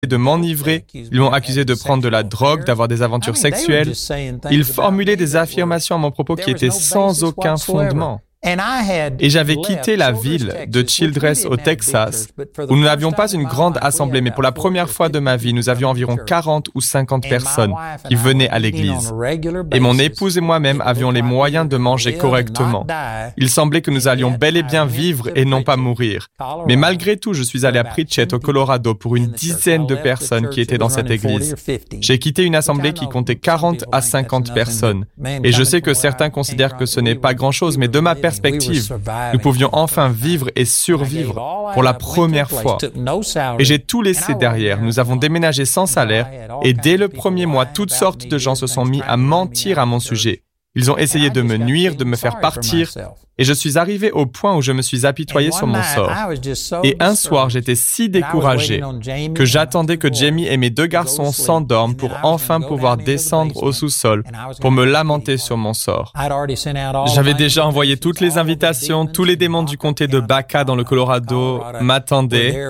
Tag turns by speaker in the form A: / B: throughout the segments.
A: de m'enivrer, ils m'ont accusé de prendre de la drogue, d'avoir des aventures sexuelles. Ils formulaient des affirmations à mon propos qui étaient sans aucun fondement. Et j'avais quitté la ville de Childress au Texas, où nous n'avions pas une grande assemblée, mais pour la première fois de ma vie, nous avions environ 40 ou 50 personnes qui venaient à l'église. Et mon épouse et moi-même avions les moyens de manger correctement. Il semblait que nous allions bel et bien vivre et non pas mourir. Mais malgré tout, je suis allé à Pritchett, au Colorado, pour une dizaine de personnes qui étaient dans cette église. J'ai quitté une assemblée qui comptait 40 à 50 personnes. Et je sais que certains considèrent que ce n'est pas grand-chose, mais de ma perspective, nous pouvions enfin vivre et survivre pour la première fois. Et j'ai tout laissé derrière. Nous avons déménagé sans salaire et dès le premier mois, toutes sortes de gens se sont mis à mentir à mon sujet. Ils ont essayé de me nuire, de me faire partir, et je suis arrivé au point où je me suis apitoyé sur mon sort. Et un soir, j'étais si découragé que j'attendais que Jamie et mes 2 garçons s'endorment pour enfin pouvoir descendre au sous-sol pour me lamenter sur mon sort. J'avais déjà envoyé toutes les invitations, tous les démons du comté de Baca dans le Colorado m'attendaient.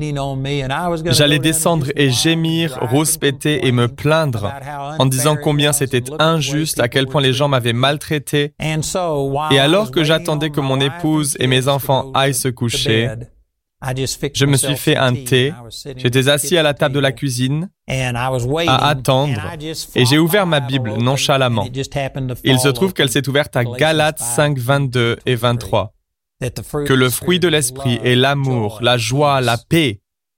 A: J'allais descendre et gémir, rouspéter et me plaindre en disant combien c'était injuste, à quel point les gens m'avaient maltraité. Et alors que j'attendais que mon épouse et mes enfants aillent se coucher, je me suis fait un thé, j'étais assis à la table de la cuisine, à attendre, et j'ai ouvert ma Bible nonchalamment. Il se trouve qu'elle s'est ouverte à Galates 5, 22 et 23. Que le fruit de l'esprit est l'amour, la joie, la paix.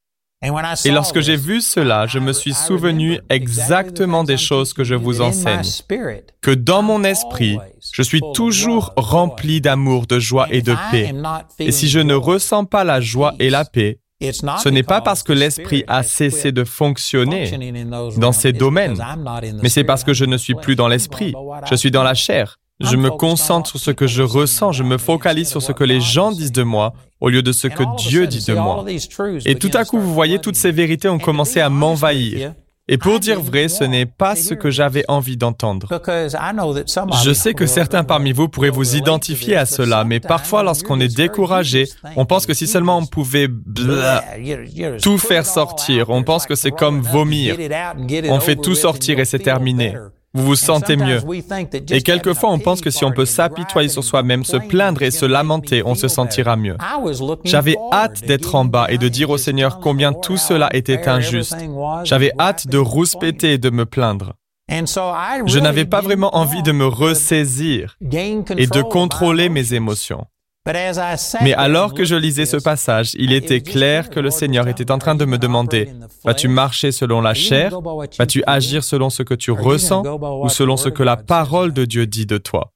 A: Et lorsque j'ai vu cela, je me suis souvenu exactement des choses que je vous enseigne. Que dans mon esprit, je suis toujours rempli d'amour, de joie et de paix. Et si je ne ressens pas la joie et la paix, ce n'est pas parce que l'esprit a cessé de fonctionner dans ces domaines, mais c'est parce que je ne suis plus dans l'esprit, je suis dans la chair. Je me concentre sur ce que je ressens, je me focalise sur ce que les gens disent de moi au lieu de ce que Dieu dit de moi. Et tout à coup, vous voyez, toutes ces vérités ont commencé à m'envahir. Et pour dire vrai, ce n'est pas ce que j'avais envie d'entendre. Je sais que certains parmi vous pourraient vous identifier à cela, mais parfois lorsqu'on est découragé, on pense que si seulement on pouvait tout faire sortir, on pense que c'est comme vomir. On fait tout sortir et c'est terminé. Vous vous sentez mieux. Et quelquefois, on pense que si on peut s'apitoyer sur soi-même, se plaindre et se lamenter, on se sentira mieux. J'avais hâte d'être en bas et de dire au Seigneur combien tout cela était injuste. J'avais hâte de rouspéter et de me plaindre. Je n'avais pas vraiment envie de me ressaisir et de contrôler mes émotions. Mais alors que je lisais ce passage, il était clair que le Seigneur était en train de me demander, vas-tu marcher selon la chair? Vas-tu agir selon ce que tu ressens ou selon ce que la parole de Dieu dit de toi?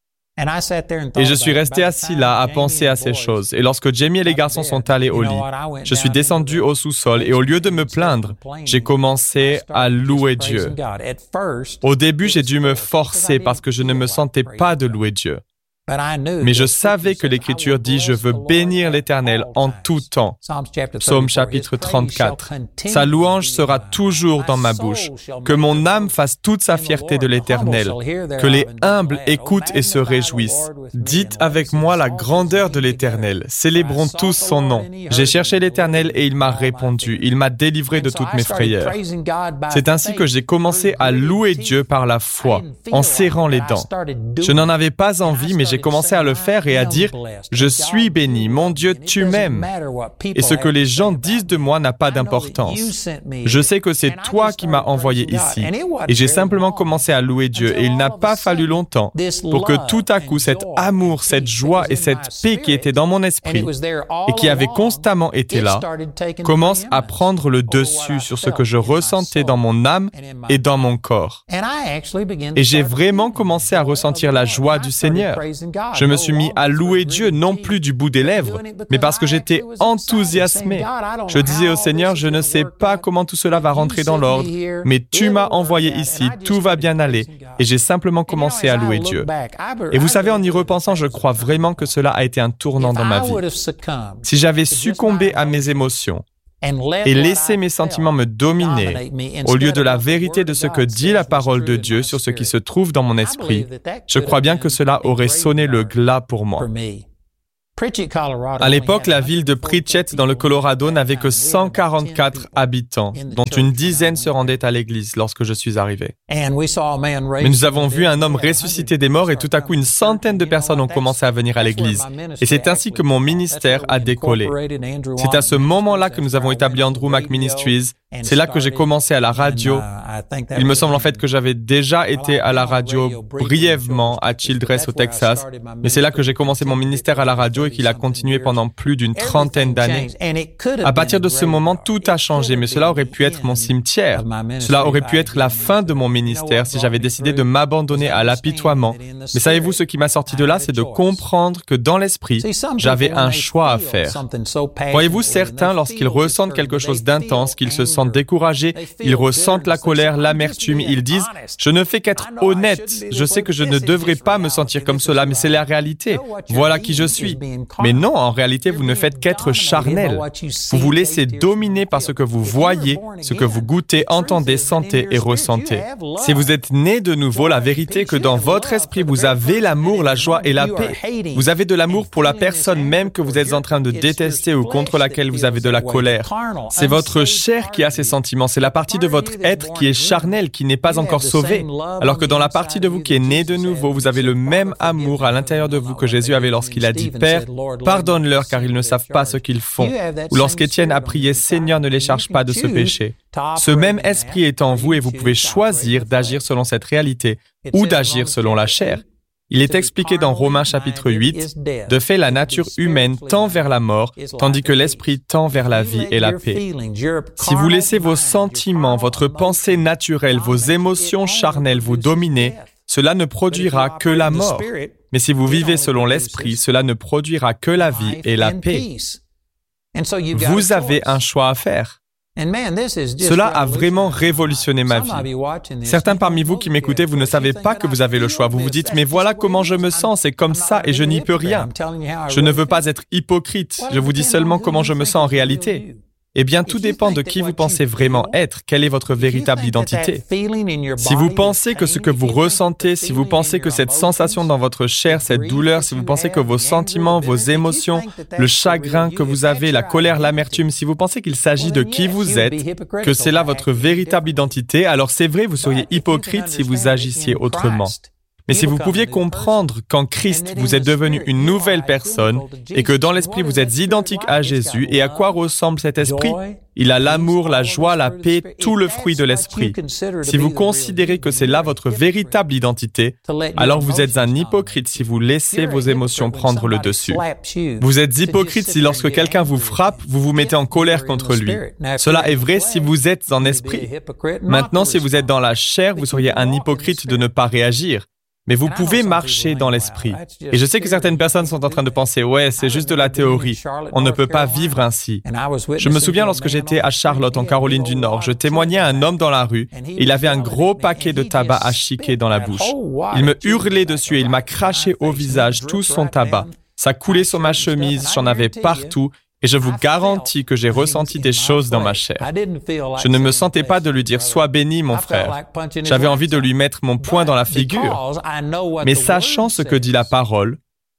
A: Et je suis resté assis là à penser à ces choses. Et lorsque Jamie et les garçons sont allés au lit, je suis descendu au sous-sol et au lieu de me plaindre, j'ai commencé à louer Dieu. Au début, j'ai dû me forcer parce que je ne me sentais pas de louer Dieu. Mais je savais que l'Écriture dit « Je veux bénir l'Éternel en tout temps ». Psaume chapitre 34. Sa louange sera toujours dans ma bouche. Que mon âme fasse toute sa fierté de l'Éternel. Que les humbles écoutent et se réjouissent. Dites avec moi la grandeur de l'Éternel. Célébrons tous son nom. J'ai cherché l'Éternel et il m'a répondu. Il m'a délivré de toutes mes frayeurs. C'est ainsi que j'ai commencé à louer Dieu par la foi, en serrant les dents. Je n'en avais pas envie, mais j'ai commencé à le faire et à dire « Je suis béni, mon Dieu, tu m'aimes. » Et ce que les gens disent de moi n'a pas d'importance. Je sais que c'est toi qui m'as envoyé ici. Et j'ai simplement commencé à louer Dieu et il n'a pas fallu longtemps pour que tout à coup cet amour, cette joie et cette paix qui était dans mon esprit et qui avait constamment été là, commence à prendre le dessus sur ce que je ressentais dans mon âme et dans mon corps. Et j'ai vraiment commencé à ressentir la joie du Seigneur. Je me suis mis à louer Dieu, non plus du bout des lèvres, mais parce que j'étais enthousiasmé. Je disais au Seigneur, je ne sais pas comment tout cela va rentrer dans l'ordre, mais tu m'as envoyé ici, tout va bien aller, et j'ai simplement commencé à louer Dieu. Et vous savez, en y repensant, je crois vraiment que cela a été un tournant dans ma vie. Si j'avais succombé à mes émotions, et laisser mes sentiments me dominer au lieu de la vérité de ce que dit la parole de Dieu sur ce qui se trouve dans mon esprit, je crois bien que cela aurait sonné le glas pour moi. À l'époque, la ville de Pritchett dans le Colorado n'avait que 144 habitants, dont une dizaine se rendaient à l'église lorsque je suis arrivé. Mais nous avons vu un homme ressusciter des morts et tout à coup une centaine de personnes ont commencé à venir à l'église. Et c'est ainsi que mon ministère a décollé. C'est à ce moment-là que nous avons établi Andrew Mack Ministries. C'est là que j'ai commencé à la radio. Il me semble en fait que j'avais déjà été à la radio brièvement à Childress au Texas, mais c'est là que j'ai commencé mon ministère à la radio et qu'il a continué pendant plus d'une trentaine d'années. À partir de ce moment, tout a changé, mais cela aurait pu être mon cimetière. Cela aurait pu être la fin de mon ministère si j'avais décidé de m'abandonner à l'apitoiement. Mais savez-vous, ce qui m'a sorti de là, c'est de comprendre que dans l'esprit, j'avais un choix à faire. Voyez-vous, certains, lorsqu'ils ressentent quelque chose d'intense, qu'ils se sentent découragés, ils ressentent la colère, l'amertume, ils disent « Je ne fais qu'être honnête, je sais que je ne devrais pas me sentir comme cela, mais c'est la réalité, voilà qui je suis. » Mais non, en réalité, vous ne faites qu'être charnel. Vous vous laissez dominer par ce que vous voyez, ce que vous goûtez, entendez, sentez et ressentez. Si vous êtes né de nouveau, la vérité est que dans votre esprit, vous avez l'amour, la joie et la paix. Vous avez de l'amour pour la personne même que vous êtes en train de détester ou contre laquelle vous avez de la colère. C'est votre chair qui a ces sentiments, c'est la partie de votre être qui est charnelle, qui n'est pas encore sauvée. Alors que dans la partie de vous qui est née de nouveau, vous avez le même amour à l'intérieur de vous que Jésus avait lorsqu'il a dit « Père, pardonne-leur car ils ne savent pas ce qu'ils font » ou lorsqu'Étienne a prié « Seigneur, ne les charge pas de ce péché ». Ce même esprit est en vous et vous pouvez choisir d'agir selon cette réalité ou d'agir selon la chair. Il est expliqué dans Romains chapitre 8, « De fait, la nature humaine tend vers la mort, tandis que l'esprit tend vers la vie et la paix. » Si vous laissez vos sentiments, votre pensée naturelle, vos émotions charnelles vous dominer, cela ne produira que la mort. Mais si vous vivez selon l'esprit, cela ne produira que la vie et la paix. Vous avez un choix à faire. Cela a vraiment révolutionné ma vie. Certains parmi vous qui m'écoutez, vous ne savez pas que vous avez le choix. Vous vous dites, mais voilà comment je me sens, c'est comme ça et je n'y peux rien. Je ne veux pas être hypocrite, je vous dis seulement comment je me sens en réalité. Eh bien, tout dépend de qui vous pensez vraiment être. Quelle est votre véritable identité? Si vous pensez que ce que vous ressentez, si vous pensez que cette sensation dans votre chair, cette douleur, si vous pensez que vos sentiments, vos émotions, le chagrin que vous avez, la colère, l'amertume, si vous pensez qu'il s'agit de qui vous êtes, que c'est là votre véritable identité, alors c'est vrai, vous seriez hypocrite si vous agissiez autrement. Mais si vous pouviez comprendre qu'en Christ, vous êtes devenu une nouvelle personne et que dans l'esprit, vous êtes identique à Jésus, et à quoi ressemble cet esprit? Il a l'amour, la joie, la paix, tout le fruit de l'esprit. Si vous considérez que c'est là votre véritable identité, alors vous êtes un hypocrite si vous laissez vos émotions prendre le dessus. Vous êtes hypocrite si lorsque quelqu'un vous frappe, vous vous mettez en colère contre lui. Cela est vrai si vous êtes en esprit. Maintenant, si vous êtes dans la chair, vous seriez un hypocrite de ne pas réagir. Mais vous pouvez marcher dans l'esprit. Et je sais que certaines personnes sont en train de penser, ouais, c'est juste de la théorie. On ne peut pas vivre ainsi. Je me souviens lorsque j'étais à Charlotte, en Caroline du Nord, je témoignais à un homme dans la rue. Il avait un gros paquet de tabac à chiquer dans la bouche. Il me hurlait dessus et il m'a craché au visage tout son tabac. Ça coulait sur ma chemise, j'en avais partout. Et je vous garantis que j'ai ressenti des choses dans ma chair. Je ne me sentais pas de lui dire « Sois béni, mon frère ». J'avais envie de lui mettre mon poing dans la figure. Mais sachant ce que dit la parole,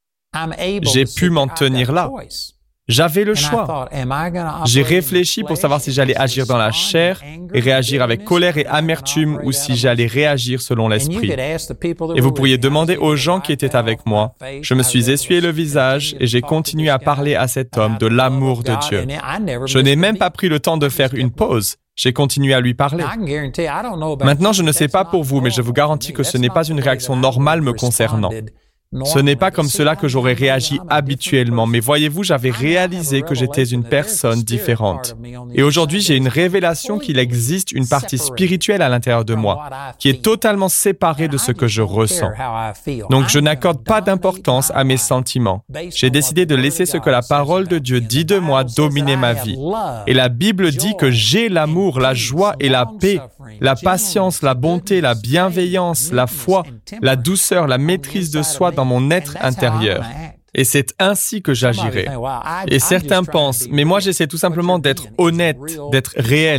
A: j'ai pu m'en tenir là. J'avais le choix. J'ai réfléchi pour savoir si j'allais agir dans la chair et réagir avec colère et amertume ou si j'allais réagir selon l'esprit. Et vous pourriez demander aux gens qui étaient avec moi. Je me suis essuyé le visage et j'ai continué à parler à cet homme de l'amour de Dieu. Je n'ai même pas pris le temps de faire une pause. J'ai continué à lui parler. Maintenant, je ne sais pas pour vous, mais je vous garantis que ce n'est pas une réaction normale me concernant. Ce n'est pas comme cela que j'aurais réagi habituellement, mais voyez-vous, j'avais réalisé que j'étais une personne différente. Et aujourd'hui, j'ai une révélation qu'il existe une partie spirituelle à l'intérieur de moi, qui est totalement séparée de ce que je ressens. Donc, je n'accorde pas d'importance à mes sentiments. J'ai décidé de laisser ce que la parole de Dieu dit de moi dominer ma vie. Et la Bible dit que j'ai l'amour, la joie et la paix, la patience, la bonté, la bienveillance, la foi, la douceur, la maîtrise de soi dans mon être intérieur. Et c'est ainsi que j'agirai. Et certains pensent, mais moi j'essaie tout simplement d'être honnête, d'être réel.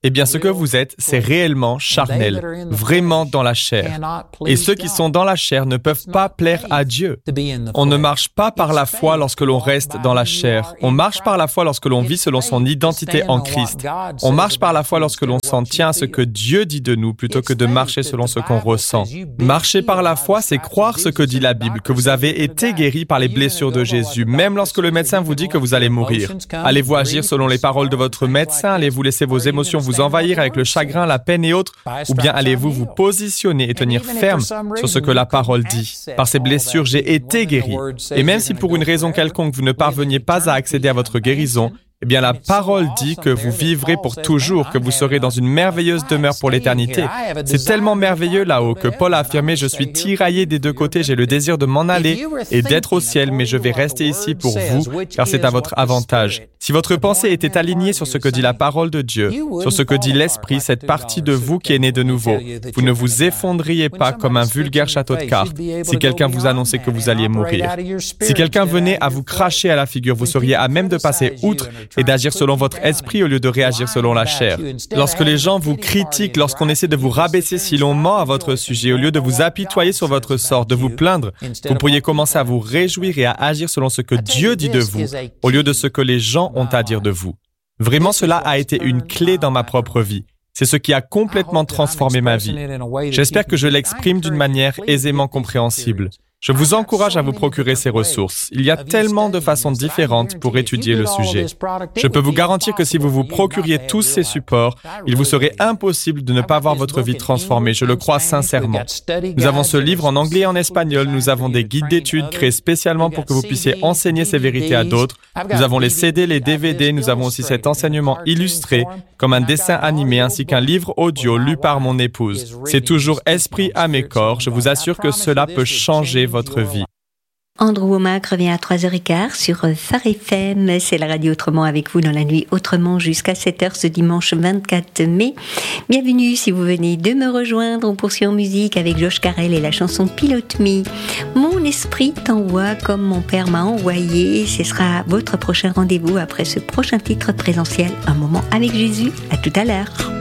A: Eh bien, ce que vous êtes, c'est réellement charnel, vraiment dans la chair. Et ceux qui sont dans la chair ne peuvent pas plaire à Dieu. On ne marche pas par la foi lorsque l'on reste dans la chair. On marche par la foi lorsque l'on vit selon son identité en Christ. On marche par la foi lorsque l'on s'en tient à ce que Dieu dit de nous plutôt que de marcher selon ce qu'on ressent. Marcher par la foi, c'est croire ce que dit la Bible, que vous avez été guéri par les blessures de Jésus, même lorsque le médecin vous dit que vous allez mourir. Allez-vous agir selon les paroles de votre médecin? Allez-vous laisser vos émotions vous envahir avec le chagrin, la peine et autres? Ou bien allez-vous vous positionner et tenir ferme sur ce que la parole dit? Par ces blessures, j'ai été guéri. Et même si pour une raison quelconque vous ne parveniez pas à accéder à votre guérison, eh bien, la parole dit que vous vivrez pour toujours, que vous serez dans une merveilleuse demeure pour l'éternité. C'est tellement merveilleux là-haut que Paul a affirmé « Je suis tiraillé des deux côtés, j'ai le désir de m'en aller et d'être au ciel, mais je vais rester ici pour vous, car c'est à votre avantage. » Si votre pensée était alignée sur ce que dit la parole de Dieu, sur ce que dit l'Esprit, cette partie de vous qui est née de nouveau, vous ne vous effondriez pas comme un vulgaire château de cartes si quelqu'un vous annonçait que vous alliez mourir. Si quelqu'un venait à vous cracher à la figure, vous seriez à même de passer outre et d'agir selon votre esprit au lieu de réagir selon la chair. Lorsque les gens vous critiquent, lorsqu'on essaie de vous rabaisser si l'on ment à votre sujet, au lieu de vous apitoyer sur votre sort, de vous plaindre, vous pourriez commencer à vous réjouir et à agir selon ce que Dieu dit de vous, au lieu de ce que les gens ont à dire de vous. Vraiment, cela a été une clé dans ma propre vie. C'est ce qui a complètement transformé ma vie. J'espère que je l'exprime d'une manière aisément compréhensible. Je vous encourage à vous procurer ces ressources. Il y a tellement de façons différentes pour étudier le sujet. Je peux vous garantir que si vous vous procuriez tous ces supports, il vous serait impossible de ne pas voir votre vie transformée. Je le crois sincèrement. Nous avons ce livre en anglais et en espagnol. Nous avons des guides d'études créés spécialement pour que vous puissiez enseigner ces vérités à d'autres. Nous avons les CD, les DVD. Nous avons aussi cet enseignement illustré, comme un dessin animé, ainsi qu'un livre audio lu par mon épouse. C'est toujours esprit, âme et corps. Je vous assure que cela peut changer votre vie.
B: Andrew Wommack revient à 3h15 sur Phare FM. C'est la radio Autrement avec vous dans la nuit Autrement jusqu'à 7h ce dimanche 24 mai. Bienvenue si vous venez de me rejoindre. On poursuit en musique avec Josh Carell et la chanson Pilot Me. Mon esprit t'envoie comme mon père m'a envoyé. Ce sera votre prochain rendez-vous après ce prochain titre présentiel. Un moment avec Jésus. À tout à l'heure.